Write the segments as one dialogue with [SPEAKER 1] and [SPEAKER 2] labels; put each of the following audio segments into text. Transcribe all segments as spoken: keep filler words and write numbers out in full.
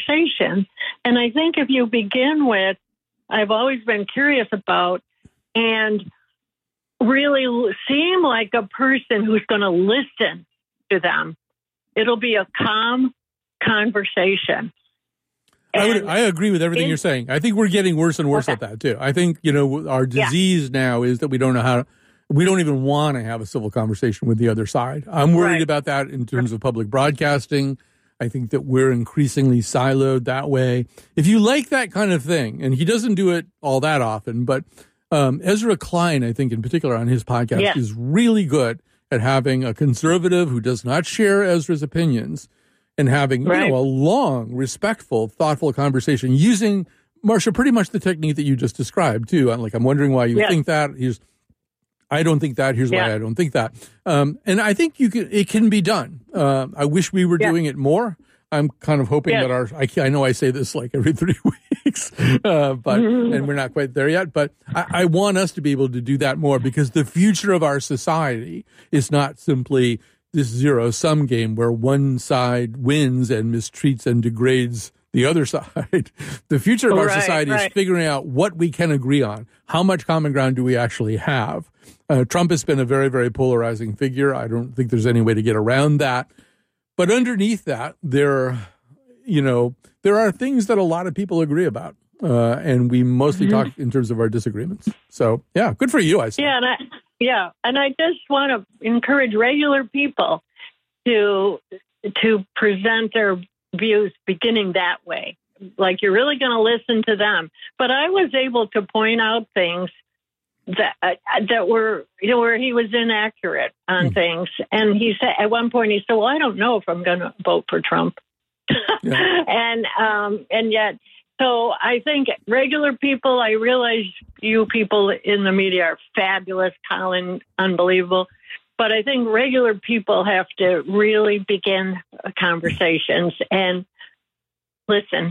[SPEAKER 1] conversation. And I think if you begin with, I've always been curious about, and really seem like a person who's going to listen to them, it'll be a calm conversation.
[SPEAKER 2] I would, I agree with everything in, you're saying. I think we're getting worse and worse okay. at that too. I think, you know, our disease yeah. now is that we don't know how to, we don't even want to have a civil conversation with the other side. I'm worried right. about that in terms of public broadcasting. I think that we're increasingly siloed that way. If you like that kind of thing, and he doesn't do it all that often, but um, Ezra Klein, I think in particular on his podcast, yeah. is really good at having a conservative who does not share Ezra's opinions and having right. you know, a long, respectful, thoughtful conversation using, Marcia, pretty much the technique that you just described, too. I'm like, I'm wondering why you yeah. think that. Here's, I don't think that. Here's yeah. why I don't think that. Um, and I think you can, it can be done. Uh, I wish we were yeah. doing it more. I'm kind of hoping yeah. that our, I, I know I say this like every three weeks, uh, but, mm-hmm. and we're not quite there yet, but I, I want us to be able to do that more, because the future of our society is not simply this zero-sum game where one side wins and mistreats and degrades the other side. The future of our right, society right. is figuring out what we can agree on. How much common ground do we actually have? Uh, Trump has been a very, very polarizing figure. I don't think there's any way to get around that. But underneath that, there, you know, there are things that a lot of people agree about. Uh, and we mostly mm-hmm. talk in terms of our disagreements. So, yeah, good for you, I say.
[SPEAKER 1] Yeah, and I, yeah, and I just want to encourage regular people to to present their views beginning that way. Like, you're really going to listen to them. But I was able to point out things that uh, that were, you know, where he was inaccurate on mm. things. And he said, at one point, he said, well, I don't know if I'm going to vote for Trump. Yeah. and um, and yet, so I think regular people, I realize you people in the media are fabulous, Colin, unbelievable. But I think regular people have to really begin conversations and listen.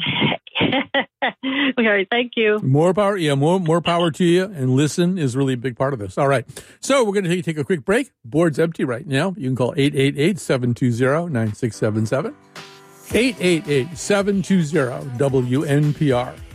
[SPEAKER 1] All right, thank you.
[SPEAKER 2] More power, yeah, more more power to you. And listen is really a big part of this. All right, so we're going to take, take a quick break. Board's empty right now. You can call eight eight eight, seven two zero, nine six seven seven. eight eight eight, seven two zero, W N P R.